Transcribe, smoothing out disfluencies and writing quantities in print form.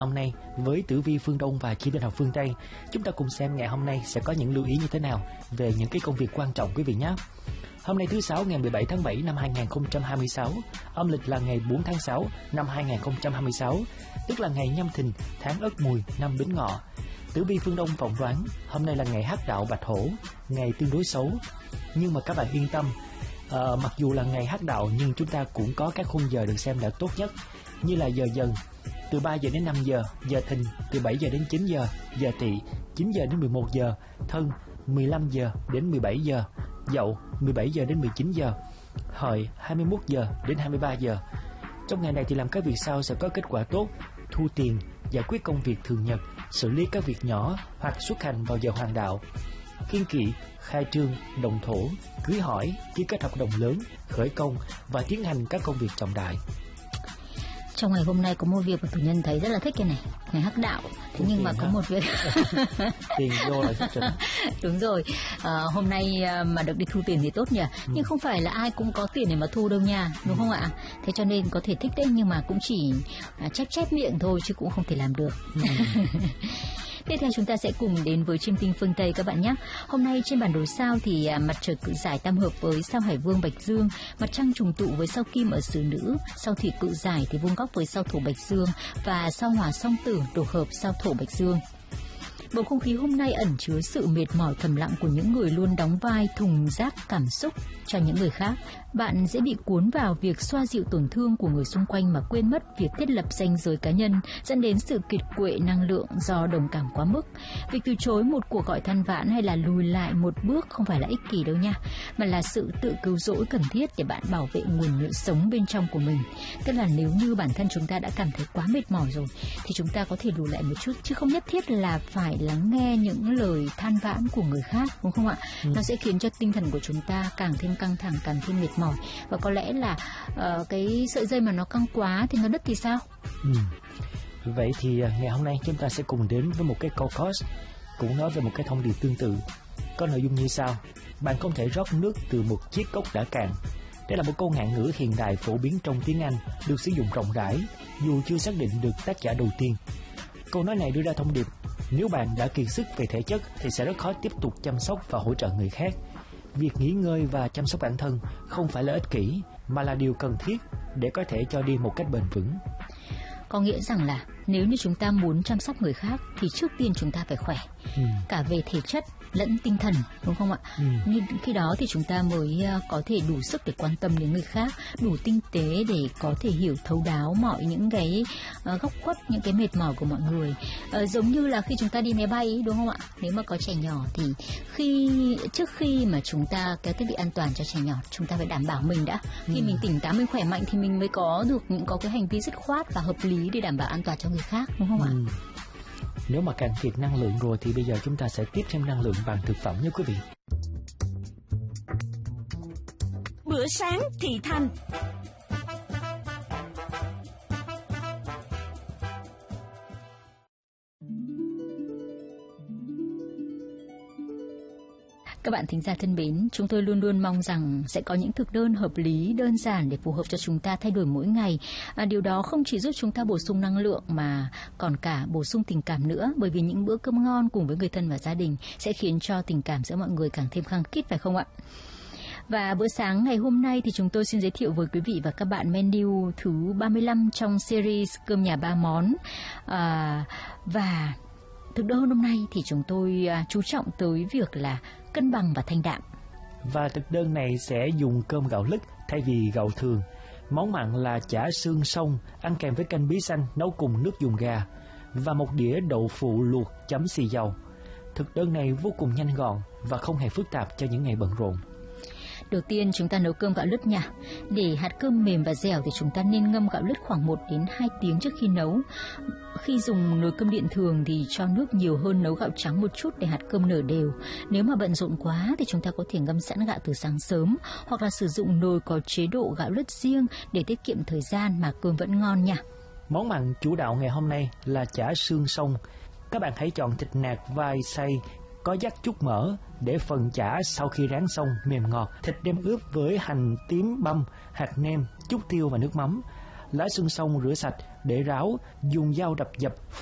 Hôm nay với Tử Vi phương Đông và Kim Tinh học phương Tây, chúng ta cùng xem ngày hôm nay sẽ có những lưu ý như thế nào về những cái công việc quan trọng quý vị nhé. Hôm nay thứ Sáu ngày 17 tháng 7 năm 2026, âm lịch là ngày 4 tháng 6 năm 2026, tức là ngày Nhâm Thìn, tháng Ất Mùi, năm Bính Ngọ. Tử Vi phương Đông phỏng đoán hôm nay là ngày Hắc Đạo Bạch Hổ, ngày tương đối xấu. Nhưng mà các bạn yên tâm, mặc dù là ngày Hắc Đạo nhưng chúng ta cũng có các khung giờ được xem là tốt nhất, như là giờ Dần từ 3 giờ đến 5 giờ, giờ Thìn từ 7 giờ đến 9 giờ, giờ Tỵ 9 giờ đến 11 giờ, Thân 15 giờ đến 17 giờ, Dậu 17 giờ đến 19 giờ, Hợi 21 giờ đến 23 giờ. Trong ngày này thì làm các việc sau sẽ có kết quả tốt: thu tiền, giải quyết công việc thường nhật, xử lý các việc nhỏ hoặc xuất hành vào giờ hoàng đạo. Kiêng kỵ, khai trương, động thổ, cưới hỏi, ký kết hợp đồng lớn, khởi công và tiến hành các công việc trọng đại. Trong ngày hôm nay có một việc mà chủ nhân thấy rất là thích cái này, ngày Hắc Đạo. Thế nhưng mà có một việc tiền vô là rất chuẩn. Đúng rồi, hôm nay mà được đi thu tiền thì tốt nhỉ. Nhưng không phải là ai cũng có tiền để mà thu đâu nha, đúng không ạ? Thế cho nên có thể thích đấy nhưng mà cũng chỉ chép miệng thôi chứ cũng không thể làm được. Tiếp theo chúng ta sẽ cùng đến với chiêm tinh phương Tây các bạn nhé. Hôm nay trên bản đồ sao thì mặt trời cự giải tam hợp với sao Hải Vương Bạch Dương, mặt trăng trùng tụ với sao Kim ở Xử Nữ, sao Thủy cự giải thì vuông góc với sao Thổ Bạch Dương và sao Hỏa song tử đổ hợp sao Thổ Bạch Dương. Bầu không khí hôm nay ẩn chứa sự mệt mỏi thầm lặng của những người luôn đóng vai thùng rác cảm xúc cho những người khác. Bạn dễ bị cuốn vào việc xoa dịu tổn thương của người xung quanh mà quên mất việc thiết lập ranh giới cá nhân, dẫn đến sự kiệt quệ năng lượng do đồng cảm quá mức. Việc từ chối một cuộc gọi than vãn hay là lùi lại một bước không phải là ích kỷ đâu nha, mà là sự tự cứu rỗi cần thiết để bạn bảo vệ nguồn nhựa sống bên trong của mình. Tức là nếu như bản thân chúng ta đã cảm thấy quá mệt mỏi rồi thì chúng ta có thể lùi lại một chút, chứ không nhất thiết là phải lắng nghe những lời than vãn của người khác, đúng không ạ? Nó sẽ khiến cho tinh thần của chúng ta càng thêm căng thẳng, càng thêm mệt mỏi, và có lẽ là cái sợi dây mà nó căng quá thì nó đứt thì sao? Vậy thì ngày hôm nay chúng ta sẽ cùng đến với một cái câu course cũng nói về một cái thông điệp tương tự. Có nội dung như sau: bạn không thể rót nước từ một chiếc cốc đã cạn. Đây là một câu ngạn ngữ hiện đại phổ biến trong tiếng Anh, được sử dụng rộng rãi dù chưa xác định được tác giả đầu tiên. Câu nói này đưa ra thông điệp: nếu bạn đã kiệt sức về thể chất thì sẽ rất khó tiếp tục chăm sóc và hỗ trợ người khác. Việc nghỉ ngơi và chăm sóc bản thân không phải là ích kỷ, mà là điều cần thiết để có thể cho đi một cách bền vững. Có nghĩa rằng là nếu như chúng ta muốn chăm sóc người khác thì trước tiên chúng ta phải khỏe, cả về thể chất lẫn tinh thần, đúng không ạ? Nhưng khi đó thì chúng ta mới có thể đủ sức để quan tâm đến người khác, đủ tinh tế để có thể hiểu thấu đáo mọi những cái góc khuất, những cái mệt mỏi của mọi người. Giống như là khi chúng ta đi máy bay, đúng không ạ? Nếu mà có trẻ nhỏ thì trước khi mà chúng ta kéo thiết bị an toàn cho trẻ nhỏ, chúng ta phải đảm bảo mình đã. Khi mình tỉnh táo, mình khỏe mạnh thì mình mới có cái hành vi dứt khoát và hợp lý để đảm bảo an toàn cho người khác, đúng không ạ? Nếu mà cạn kiệt năng lượng rồi thì bây giờ chúng ta sẽ tiếp thêm năng lượng bằng thực phẩm nhé quý vị. Bữa sáng thị thành. Các bạn thính giả thân mến, chúng tôi luôn luôn mong rằng sẽ có những thực đơn hợp lý, đơn giản để phù hợp cho chúng ta thay đổi mỗi ngày. Điều đó không chỉ giúp chúng ta bổ sung năng lượng mà còn cả bổ sung tình cảm nữa, bởi vì những bữa cơm ngon cùng với người thân và gia đình sẽ khiến cho tình cảm giữa mọi người càng thêm khăng khít, phải không ạ? Và bữa sáng ngày hôm nay thì chúng tôi xin giới thiệu với quý vị và các bạn menu thứ 35 trong series cơm nhà 3 món. Và thực đơn hôm nay thì chúng tôi chú trọng tới việc là cân bằng và thanh đạm. Và thực đơn này sẽ dùng cơm gạo lứt thay vì gạo thường. Món mặn là chả xương sông ăn kèm với canh bí xanh nấu cùng nước dùng gà, và một đĩa đậu phụ luộc chấm xì dầu. Thực đơn này vô cùng nhanh gọn và không hề phức tạp cho những ngày bận rộn. Đầu tiên chúng ta nấu cơm gạo lứt nha. Để hạt cơm mềm và dẻo thì chúng ta nên ngâm gạo lứt khoảng 1 đến 2 tiếng trước khi nấu. Khi dùng nồi cơm điện thường thì cho nước nhiều hơn nấu gạo trắng một chút để hạt cơm nở đều. Nếu mà bận rộn quá thì chúng ta có thể ngâm sẵn gạo từ sáng sớm, hoặc là sử dụng nồi có chế độ gạo lứt riêng để tiết kiệm thời gian mà cơm vẫn ngon nha. Món mặn chủ đạo ngày hôm nay là chả xương sông. Các bạn hãy chọn thịt nạc vai xay có dắt chút mỡ để phần chả sau khi rán xong mềm ngọt. Thịt đem ướp với hành tím băm, hạt nêm, chút tiêu và nước mắm. Lá xương sông rửa sạch để ráo, dùng dao đập dập